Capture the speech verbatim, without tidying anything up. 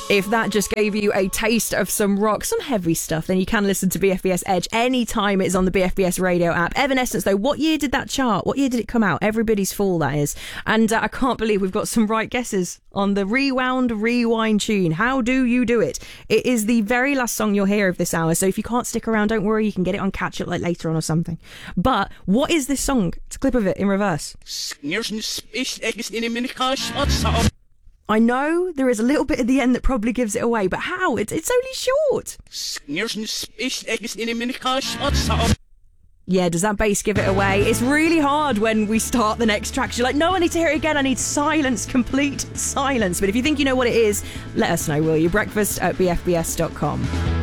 If that just gave you a taste of some rock, some heavy stuff, then you can listen to B F B S Edge anytime it's on the B F B S radio app. Evanescence, though, what year did that chart? What year did it come out? Everybody's Fool, that is. And uh, I can't believe we've got some right guesses on the Rewound Rewind tune. How do you do it? It is the very last song you'll hear of this hour, so if you can't stick around, don't worry, you can get it on Catch It like later on or something. But what is this song? It's a clip of it in reverse. I know there is a little bit at the end that probably gives it away, but how? It's, it's only short. Yeah, does that bass give it away? It's really hard when we start the next track. You're like, no, I need to hear it again. I need silence, complete silence. But if you think you know what it is, let us know, will you? Breakfast at b f b s dot com.